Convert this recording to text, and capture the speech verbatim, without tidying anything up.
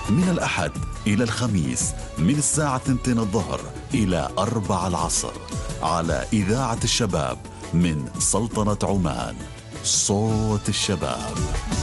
من الأحد إلى الخميس من الساعة اثنتين الظهر إلى أربع العصر على إذاعة الشباب من سلطنة عمان. صوت الشباب.